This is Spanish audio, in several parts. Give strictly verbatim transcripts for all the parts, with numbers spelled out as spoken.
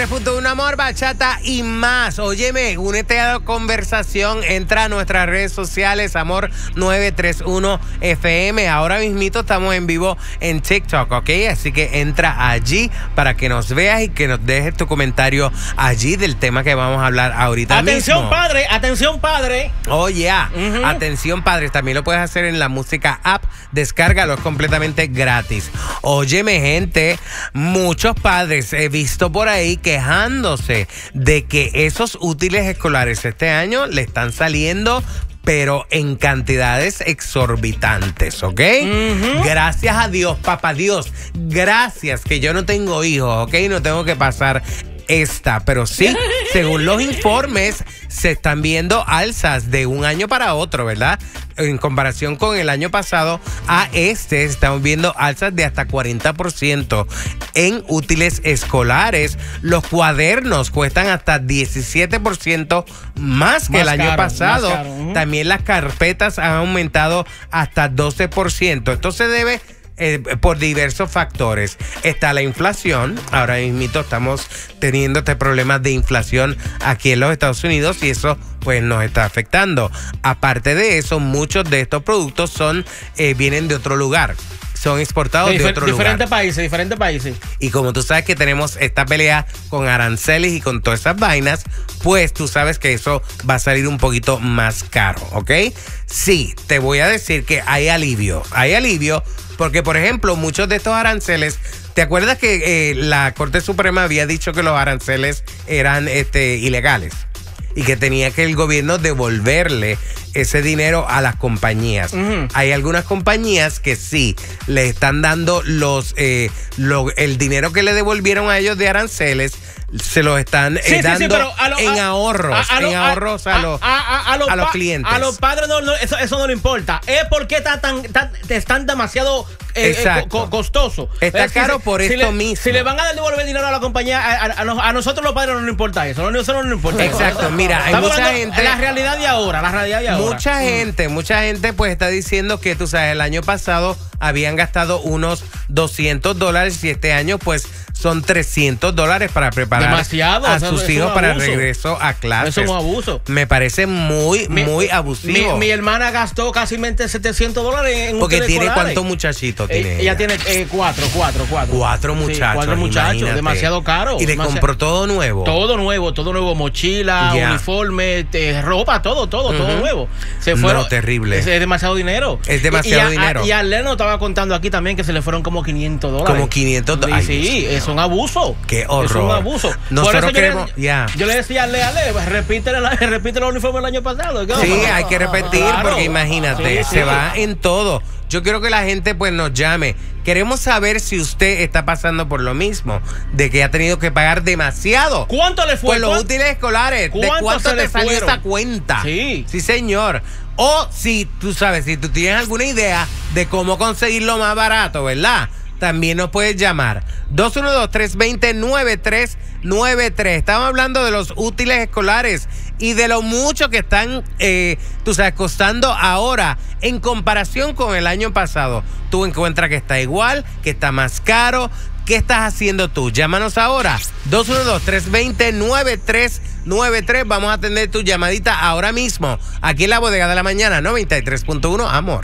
Punto un amor, bachata y más. Óyeme, únete a la conversación. Entra a nuestras redes sociales, Amor nueve tres uno F M. Ahora mismito estamos en vivo en TikTok, ¿ok? Así que entra allí para que nos veas y que nos dejes tu comentario allí del tema que vamos a hablar ahorita atención, mismo. padre, atención, padre. Oh, yeah. Uh-huh. Atención, padres. También lo puedes hacer en la música app. Descárgalo, es completamente gratis. Óyeme, gente, muchos padres he visto por ahí quejándose de que esos útiles escolares este año le están saliendo, pero en cantidades exorbitantes, ¿ok? Uh-huh. Gracias a Dios, papá Dios, gracias que yo no tengo hijos, ¿ok? No tengo que pasar esta, pero sí, según los informes, se están viendo alzas de un año para otro, ¿verdad? En comparación con el año pasado, a este estamos viendo alzas de hasta cuarenta por ciento en útiles escolares. Los cuadernos cuestan hasta diecisiete por ciento más que Más el año caro, pasado. más caro, uh-huh. También las carpetas han aumentado hasta doce por ciento. Esto se debe Eh, por diversos factores. Está la inflación. Ahora mismo estamos teniendo este problema de inflación aquí en los Estados Unidos y eso pues nos está afectando. Aparte de eso, muchos de estos productos son eh, vienen de otro lugar. Son exportados de, de otro lugar. Diferentes países, diferentes países. Y como tú sabes que tenemos esta pelea con aranceles y con todas esas vainas, pues tú sabes que eso va a salir un poquito más caro, ¿ok? Sí, te voy a decir que hay alivio. Hay alivio porque, por ejemplo, muchos de estos aranceles, ¿te acuerdas que eh, la Corte Suprema había dicho que los aranceles eran este, ilegales? Y que tenía que el gobierno devolverle ese dinero a las compañías. Uh-huh. Hay algunas compañías que sí le están dando los eh, lo, el dinero que le devolvieron a ellos de aranceles, se los están eh, sí, sí, dando sí, pero a lo, en a, ahorros, a, a, en a, ahorros a, a, los, a, a, a, los, a los pa, clientes. A los padres no, no, eso, eso no le importa. Es porque está tan, tan, están demasiado eh, eh, co costoso. Está es caro si, por si esto le, mismo. Si le van a devolver dinero a la compañía, a, a, a, a nosotros los padres no nos importa eso. No, eso no nos importa. Exacto, mira, hay Estamos mucha gente. La realidad de ahora, la realidad de ahora. Mucha mm. gente, mucha gente pues está diciendo que tú sabes, el año pasado habían gastado unos doscientos dólares y este año pues son trescientos dólares para preparar Demasiado, a o sea, sus hijos para el regreso a clases. Eso es un abuso. Me parece muy, mi, muy abusivo. Mi, mi hermana gastó casi setecientos dólares en Porque tiene escolares. ¿Cuántos muchachitos tiene eh, ella? Ella tiene eh, cuatro, cuatro, cuatro. Cuatro muchachos. Sí, cuatro muchachos, imagínate. demasiado caro. Y le demasiado, compró todo nuevo. Todo nuevo, todo nuevo. Mochila, yeah. uniforme, te, ropa, todo, todo, uh-huh. todo nuevo. Se fueron. No, terrible. Es, es demasiado dinero. Es demasiado y, y dinero. A, y a Leno estaba contando aquí también que se le fueron como quinientos dólares. Como quinientos dólares. Sí, sí, es un abuso. Qué horror. Es un abuso. Nosotros queremos, yo, le, yeah. yo le decía a Ale, Ale, repite el, repite el uniforme del año pasado. Sí, no, hay que repetir claro. porque imagínate, sí, se sí. va en todo. Yo quiero que la gente pues nos llame. Queremos saber si usted está pasando por lo mismo, de que ha tenido que pagar demasiado. ¿Cuánto le fue? Por los útiles escolares. ¿De cuánto te salió esta cuenta? Sí. Sí, señor. O si tú sabes, si tú tienes alguna idea de cómo conseguirlo más barato, ¿verdad? También nos puedes llamar. dos uno dos, tres dos cero, nueve tres nueve tres. Estamos hablando de los útiles escolares y de lo mucho que están, eh, tú sabes, costando ahora en comparación con el año pasado. Tú encuentras que está igual, que está más caro. ¿Qué estás haciendo tú? Llámanos ahora. dos uno dos, tres dos cero, nueve tres nueve tres. Vamos a atender tu llamadita ahora mismo. Aquí en la Bodega de la Mañana, noventa y tres punto uno, Amor.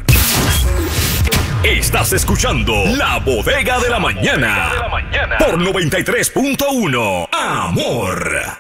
Estás escuchando La Bodega de la Mañana por noventa y tres punto uno, Amor.